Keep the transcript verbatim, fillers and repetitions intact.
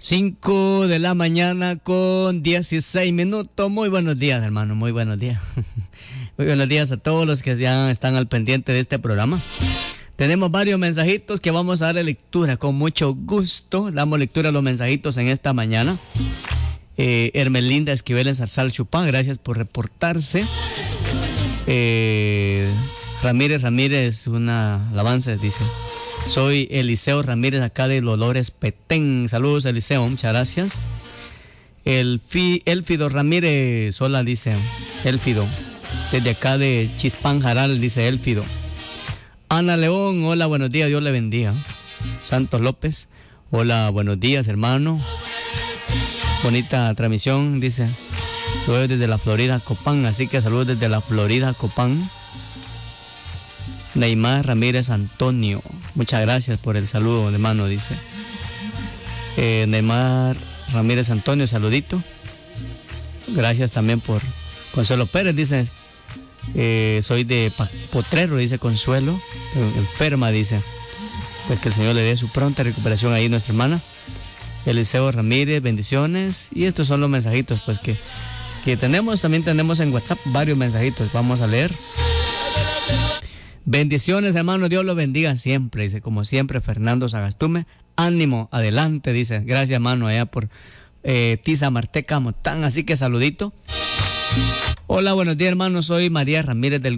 cinco de la mañana con dieciséis minutos. Muy buenos días, hermano, muy buenos días. Muy buenos días a todos los que ya están al pendiente de este programa. Tenemos varios mensajitos que vamos a darle lectura con mucho gusto. Damos lectura a los mensajitos en esta mañana. Eh, Hermelinda Esquivel en Zarzal Chupá, gracias por reportarse. Eh, Ramírez Ramírez, una alabanza, dice: soy Eliseo Ramírez, acá de Dolores Petén. Saludos, Eliseo, muchas gracias. El Fi, Elfido Ramírez, hola, dice Elfido, desde acá de Chispán Jaral, dice Elfido. Ana León, hola, buenos días, Dios le bendiga. Santos López, hola, buenos días, hermano. Bonita transmisión, dice. Saludos desde la Florida, Copán, así que saludos desde la Florida, Copán. Neymar Ramírez Antonio, muchas gracias por el saludo, hermano, dice. Eh, Neymar Ramírez Antonio, saludito. Gracias también por Consuelo Pérez, dice. Eh, soy de Potrero, dice Consuelo, enferma, dice. Pues que el Señor le dé su pronta recuperación ahí, nuestra hermana. Eliseo Ramírez, bendiciones. Y estos son los mensajitos pues que, que tenemos. También tenemos en WhatsApp varios mensajitos, vamos a leer. Bendiciones, hermano, Dios lo bendiga siempre, dice, como siempre, Fernando Sagastume. Ánimo, adelante, dice. Gracias, hermano, allá por eh, Tiza Marteca Motán, así que saludito. Hola, buenos días, hermano, soy María Ramírez del